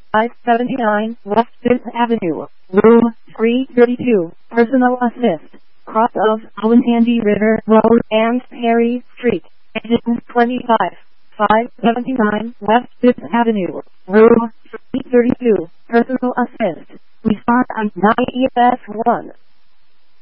579 West 5th Avenue, room 332, personal assist, cross of Awantangi River Road and Perry Street, exit 25, 579 West 5th Avenue, room 332, personal assist, respond on 9ES1.